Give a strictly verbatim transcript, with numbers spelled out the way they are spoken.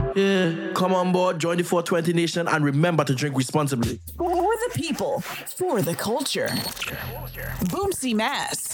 Yeah, come on board, join the four twenty Nation, and remember to drink responsibly. For the people, for the culture. Boom C Mass.